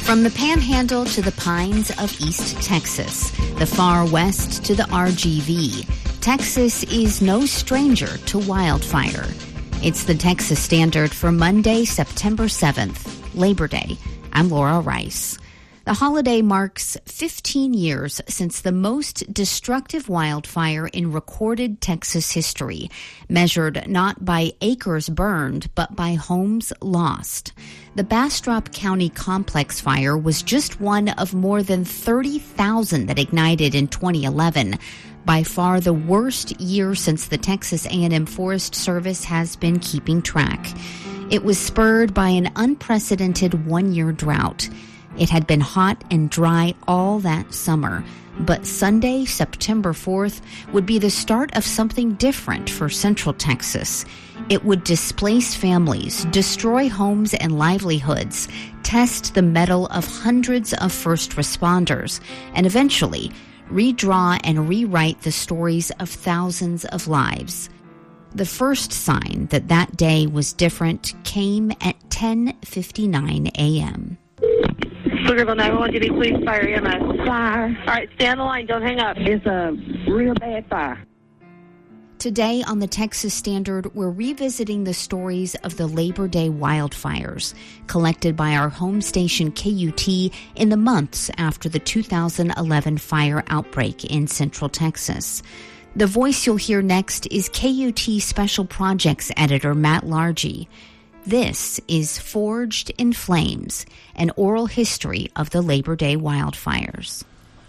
From the Panhandle to the Pines of East Texas, the far west to the RGV, Texas is no stranger to wildfire. It's the Texas Standard for Monday, September 7th, Labor Day. I'm Laura Rice. The holiday marks 15 years since the most destructive wildfire in recorded Texas history, measured not by acres burned, but by homes lost. The Bastrop County Complex Fire was just one of more than 30,000 that ignited in 2011. By far the worst year since the Texas A&M Forest Service has been keeping track. It was spurred by an unprecedented one-year drought. It had been hot and dry all that summer, but Sunday, September 4th, would be the start of something different for Central Texas. It would displace families, destroy homes and livelihoods, test the mettle of hundreds of first responders, and eventually redraw and rewrite the stories of thousands of lives. The first sign that that day was different came at 10:59 a.m. Pflugerville 911, do you need police, fire, EMS? Fire. All right, stay on the line. Don't hang up. It's a real bad fire. Today on the Texas Standard, we're revisiting the stories of the Labor Day wildfires collected by our home station KUT in the months after the 2011 fire outbreak in Central Texas. The voice you'll hear next is KUT Special Projects Editor Matt Largy. This is Forged in Flames, an oral history of the Labor Day wildfires.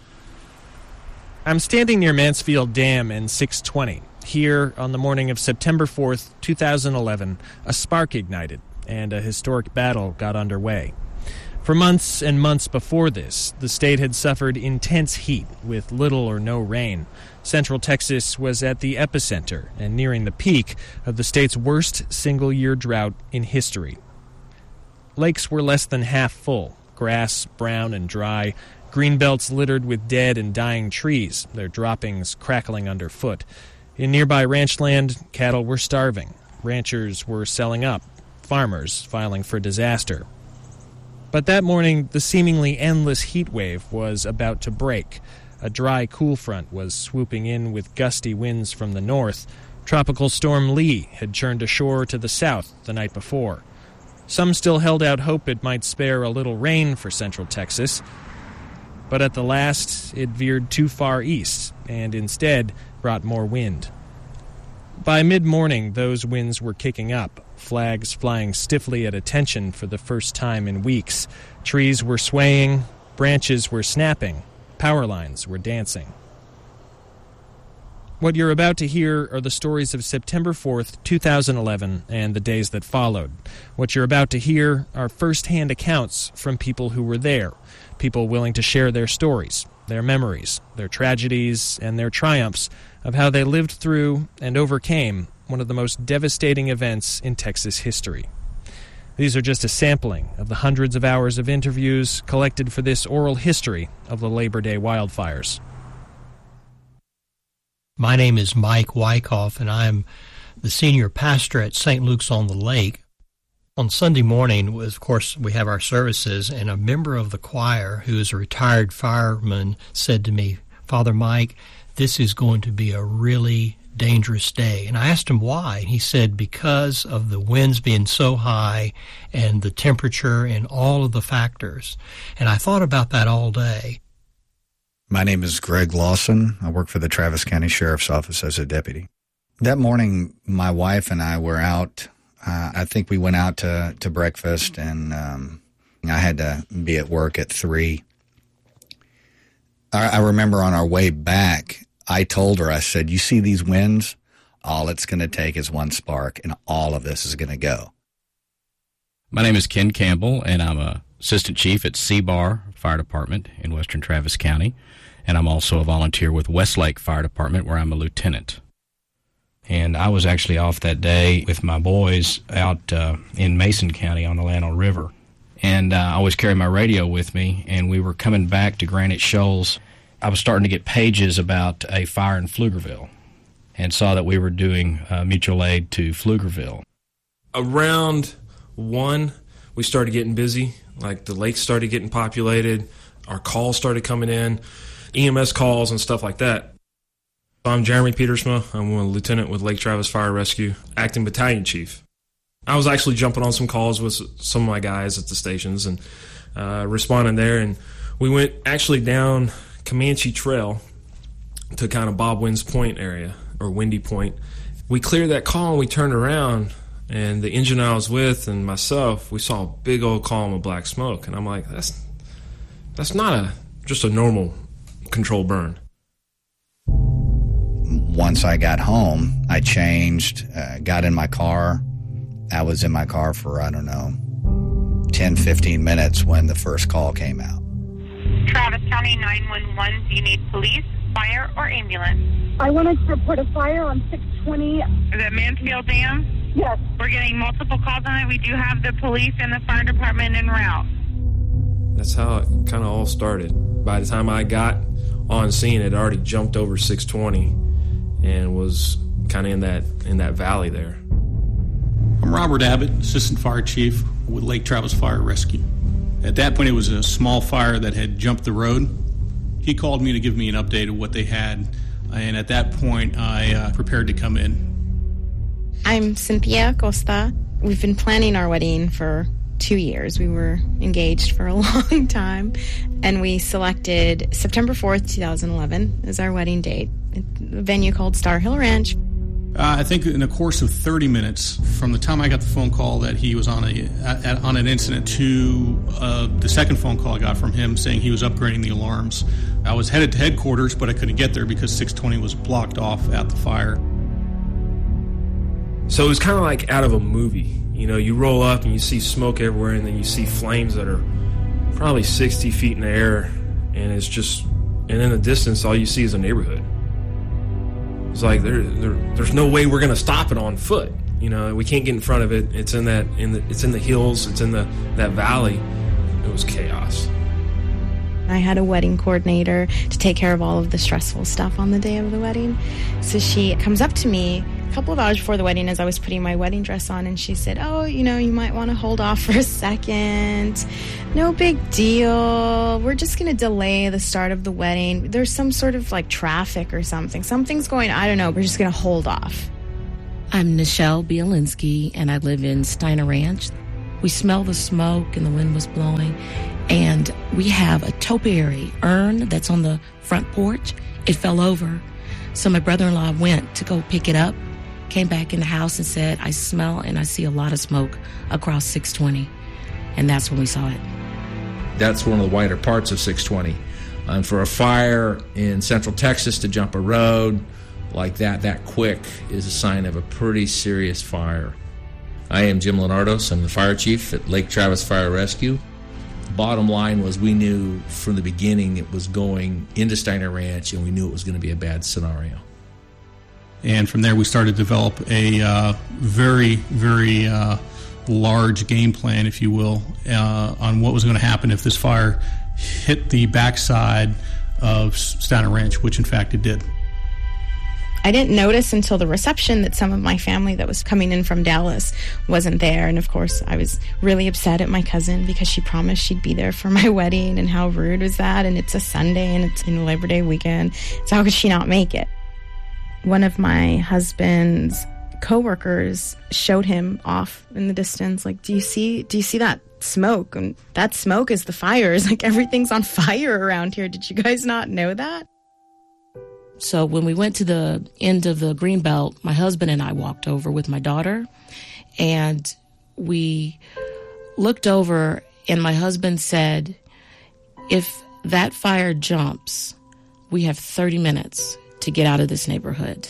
I'm standing near Mansfield Dam and 620. Here, on the morning of September 4th, 2011, a spark ignited and a historic battle got underway. For months and months before this, the state had suffered intense heat with little or no rain. Central Texas was at the epicenter and nearing the peak of the state's worst single-year drought in history. Lakes were less than half full, grass brown and dry, green belts littered with dead and dying trees, their droppings crackling underfoot. In nearby ranch land, cattle were starving. Ranchers were selling up, farmers filing for disaster. But that morning, the seemingly endless heat wave was about to break. A dry, cool front was swooping in with gusty winds from the north. Tropical Storm Lee had churned ashore to the south the night before. Some still held out hope it might spare a little rain for Central Texas. But at the last, it veered too far east and instead brought more wind. By mid-morning, those winds were kicking up, flags flying stiffly at attention for the first time in weeks. Trees were swaying, branches were snapping, power lines were dancing. What you're about to hear are the stories of September 4th, 2011, and the days that followed. What you're about to hear are first-hand accounts from people who were there, people willing to share their stories, their memories, their tragedies, and their triumphs of how they lived through and overcame one of the most devastating events in Texas history. These are just a sampling of the hundreds of hours of interviews collected for this oral history of the Labor Day wildfires. My name is Mike Wyckoff, and I'm the senior pastor at St. Luke's on the Lake. On Sunday morning, of course, we have our services, and a member of the choir, who is a retired fireman, said to me, "Father Mike, this is going to be a really dangerous day." And I asked him why. And he said, because of the winds being so high and the temperature and all of the factors. And I thought about that all day. My name is Greg Lawson. I work for the Travis County Sheriff's Office as a deputy. That morning, my wife and I were out. I think we went out to breakfast, and I had to be at work at 3. I remember on our way back, I told her, I said, "You see these winds? All it's going to take is one spark, and all of this is going to go." My name is Ken Campbell, and I'm a assistant chief at Seabar Fire Department in western Travis County, and I'm also a volunteer with Westlake Fire Department, where I'm a lieutenant. And I was actually off that day with my boys out in Mason County on the Llano River. And I always carry my radio with me, and we were coming back to Granite Shoals. I was starting to get pages about a fire in Pflugerville and saw that we were doing mutual aid to Pflugerville. Around 1, we started getting busy. Like, the lake started getting populated. Our calls started coming in, EMS calls and stuff like that. I'm Jeremy Petersma. I'm a lieutenant with Lake Travis Fire Rescue, acting battalion chief. I was actually jumping on some calls with some of my guys at the stations and responding there. And we went actually down Comanche Trail to kind of Bob Wynn's Point area, or Windy Point. We cleared that call and we turned around, and the engine I was with and myself, we saw a big old column of black smoke. And I'm like, that's not just a normal control burn. Once I got home, I changed, got in my car. I was in my car for, 10, 15 minutes when the first call came out. Travis County 911, do you need police, fire, or ambulance? I wanted to report a fire on 620. Is it Mansfield Dam? Yes. We're getting multiple calls on it. We do have the police and the fire department en route. That's how it kind of all started. By the time I got on scene, it had already jumped over 620 and was kind of in that valley there. I'm Robert Abbott, Assistant Fire Chief with Lake Travis Fire Rescue. At that point, it was a small fire that had jumped the road. He called me to give me an update of what they had, and at that point, I prepared to come in. I'm Cynthia Costa. We've been planning our wedding for 2 years. We were engaged for a long time, and we selected September 4th, 2011 as our wedding date. A venue called Star Hill Ranch. I think in the course of 30 minutes, from the time I got the phone call that he was on an incident to the second phone call I got from him saying he was upgrading the alarms, I was headed to headquarters, but I couldn't get there because 620 was blocked off at the fire. So it was kind of like out of a movie. You know, you roll up and you see smoke everywhere, and then you see flames that are probably 60 feet in the air, and it's just, and in the distance, all you see is a neighborhood. It's like there's no way we're gonna stop it on foot. You know, we can't get in front of it. It's in the hills. It's in that valley. It was chaos. I had a wedding coordinator to take care of all of the stressful stuff on the day of the wedding. So she comes up to me a couple of hours before the wedding as I was putting my wedding dress on, and she said, "Oh, you might want to hold off for a second. No big deal. We're just going to delay the start of the wedding. There's some sort of like traffic or something. Something's going, I don't know. We're just going to hold off." I'm Nichelle Bielinski, and I live in Steiner Ranch. We smell the smoke and the wind was blowing, and we have a topiary urn that's on the front porch. It fell over. So my brother-in-law went to go pick it up, came back in the house and said, "I smell and I see a lot of smoke across 620. And that's when we saw it. That's one of the wider parts of 620. And for a fire in central Texas to jump a road like that quick is a sign of a pretty serious fire. I am Jim Lenardos. I'm the fire chief at Lake Travis Fire Rescue. Bottom line was we knew from the beginning it was going into Steiner Ranch, and we knew it was going to be a bad scenario. And from there we started to develop a very, very large game plan, if you will, on what was going to happen if this fire hit the backside of Steiner Ranch, which in fact it did. I didn't notice until the reception that some of my family that was coming in from Dallas wasn't there. And of course, I was really upset at my cousin because she promised she'd be there for my wedding, and how rude was that? And it's a Sunday and it's in Labor Day weekend. So how could she not make it? One of my husband's coworkers showed him off in the distance, like, do you see that smoke? And that smoke is the fires. Like, everything's on fire around here. Did you guys not know that? So when we went to the end of the Greenbelt, my husband and I walked over with my daughter, and we looked over, and my husband said, "If that fire jumps, we have 30 minutes to get out of this neighborhood."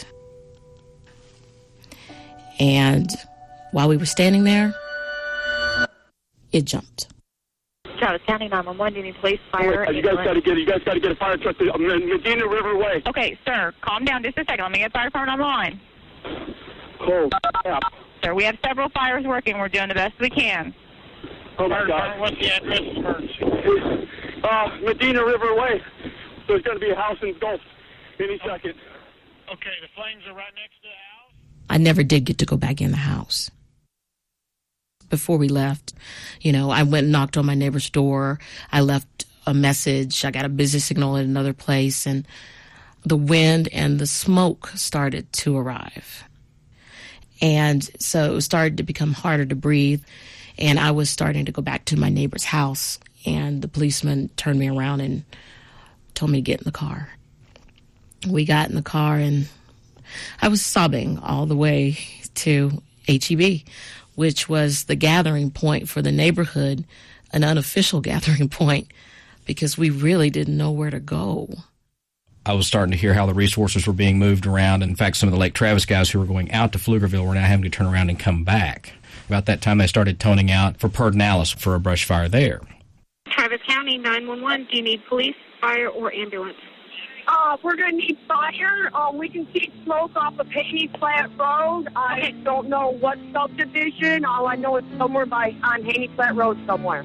And while we were standing there, it jumped. Travis County 911, do you need police, fire? You guys got to get a fire truck to Medina River Way. Okay, sir, calm down just a second. Let me get fire department on the line. Oh, yeah. Sir, we have several fires working. We're doing the best we can. Oh, my God. What's the address first? Medina River Way. There's going to be a house engulfed any second. Okay, the flames are right next to the house? I never did get to go back in the house. before we left. You know, I went and knocked on my neighbor's door. I left a message. I got a busy signal at another place, and the wind and the smoke started to arrive. And so it started to become harder to breathe, and I was starting to go back to my neighbor's house, and the policeman turned me around and told me to get in the car. We got in the car, and I was sobbing all the way to HEB, which was the gathering point for the neighborhood, an unofficial gathering point, because we really didn't know where to go. I was starting to hear how the resources were being moved around. In fact, some of the Lake Travis guys who were going out to Pflugerville were now having to turn around and come back. About that time, they started toning out for Pedernales for a brush fire there. Travis County 911, do you need police, fire, or ambulance? We're going to need fire. We can see smoke off of Haney Flat Road. I don't know what subdivision. All I know is somewhere on Haney Flat Road somewhere.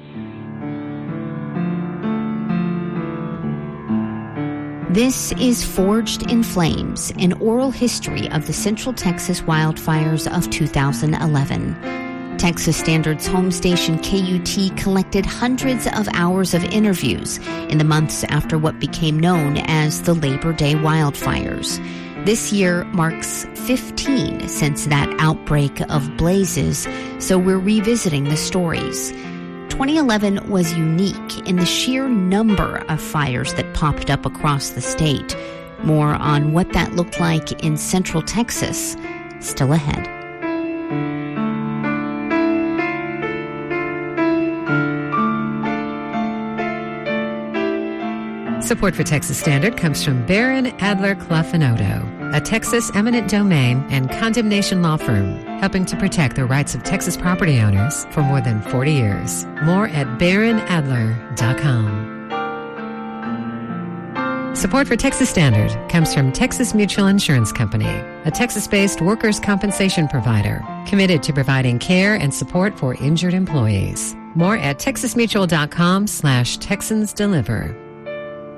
This is Forged in Flames, an oral history of the Central Texas wildfires of 2011. Texas Standard's home station KUT collected hundreds of hours of interviews in the months after what became known as the Labor Day wildfires. This year marks 15 since that outbreak of blazes, so we're revisiting the stories. 2011 was unique in the sheer number of fires that popped up across the state. More on what that looked like in Central Texas, still ahead. Support for Texas Standard comes from Barron, Adler, Clough & Odo, a Texas eminent domain and condemnation law firm, helping to protect the rights of Texas property owners for more than 40 years. More at barronadler.com. Support for Texas Standard comes from Texas Mutual Insurance Company, a Texas-based workers' compensation provider committed to providing care and support for injured employees. More at texasmutual.com/TexansDeliver.